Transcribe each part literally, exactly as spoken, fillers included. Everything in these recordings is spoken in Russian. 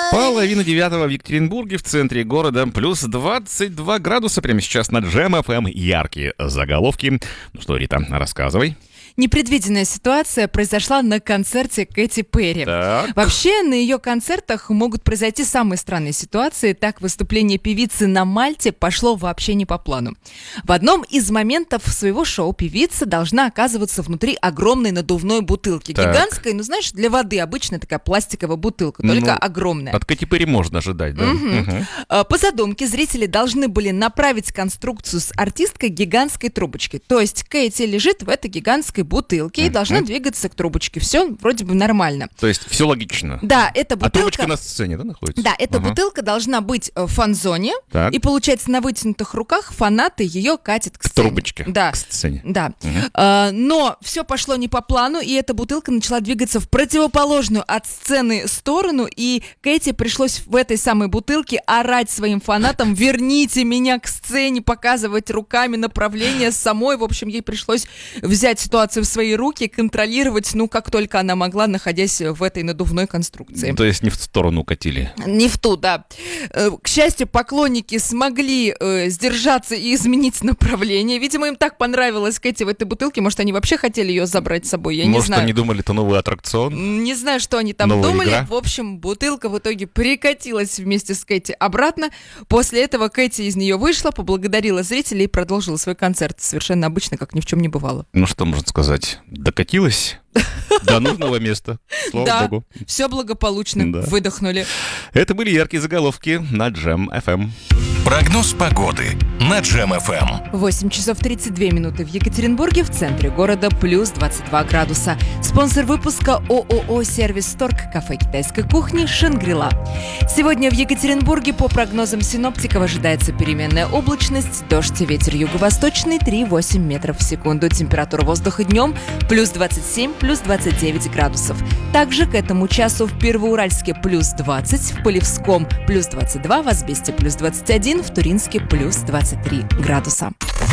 Половина девятого в Екатеринбурге, в центре города, плюс двадцать два градуса. Прямо сейчас на Джем эф эм яркие заголовки. Ну что, Рита, рассказывай. Непредвиденная ситуация произошла на концерте Кэти Перри. Так. Вообще, на ее концертах могут произойти самые странные ситуации. Так, выступление певицы на Мальте пошло вообще не по плану. В одном из моментов своего шоу певица должна оказываться внутри огромной надувной бутылки. Так. Гигантской, ну знаешь, для воды обычная такая пластиковая бутылка, только Ну, огромная. От Кэти Перри можно ожидать, да? Мгм. Мгм. А, По задумке зрители должны были направить конструкцию с артисткой к гигантской трубочке. То есть Кэти лежит в этой гигантской бутылке и должна двигаться к трубочке. Все вроде бы нормально. То есть все логично. Да, эта А бутылка... трубочка на сцене, да, находится? Да, эта Ага. бутылка должна быть э, в фан-зоне, Так. и, получается, на вытянутых руках фанаты ее катят к К сцене. трубочке. Да. К сцене. Да. А, но все пошло не по плану, и эта бутылка начала двигаться в противоположную от сцены сторону, и Кэти пришлось в этой самой бутылке орать своим фанатам: «Верните меня к сцене», показывать руками направление самой. В общем, ей пришлось взять ситуацию в свои руки, контролировать, ну, как только она могла, находясь в этой надувной конструкции. То есть не в сторону катили. Не в ту, да. Э, К счастью, поклонники смогли э, сдержаться и изменить направление. Видимо, им так понравилось Кэти в этой бутылке. Может, они вообще хотели ее забрать с собой, я не Может, знаю. они думали, это новый аттракцион? Не знаю, что они там Новая думали. игра? В общем, бутылка в итоге прикатилась вместе с Кэти обратно. После этого Кэти из нее вышла, поблагодарила зрителей и продолжила свой концерт. Совершенно обычно, как ни в чем не бывало. Ну, что можно сказать? Докатилась до нужного места. Слава Да, богу. все благополучно. Да. Выдохнули. Это были яркие заголовки на Джем эф эм. Прогноз погоды на Джем эф эм. восемь часов тридцать две минуты в Екатеринбурге, в центре города плюс двадцать два градуса. Спонсор выпуска ООО «Сервис Торг», кафе китайской кухни «Шангрила». Сегодня в Екатеринбурге по прогнозам синоптиков ожидается переменная облачность, дождь и ветер юго-восточный три целых восемь десятых метров в секунду. Температура воздуха днем плюс двадцать семь, плюс двадцать девять градусов. Также к этому часу в Первоуральске плюс двадцать, в Полевском плюс двадцать два, в Азбесте плюс двадцать один, в Туринске плюс двадцать три градуса.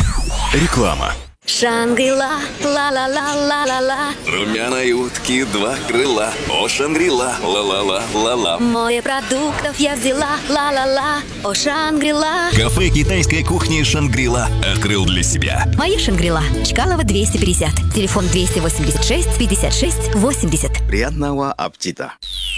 Реклама. Шангрила, ла-ла-ла-ла-ла-ла. Румяной утки два крыла. О, Шангрила, ла-ла-ла-ла-ла. Море продуктов я взяла, ла-ла-ла. О, Шангрила. Кафе китайской кухни «Шангрила» открыл для себя. Моя Шангрила. Чкалова двести пятьдесят. Телефон двести восемьдесят шесть пятьдесят шесть восемьдесят. Приятного аппетита.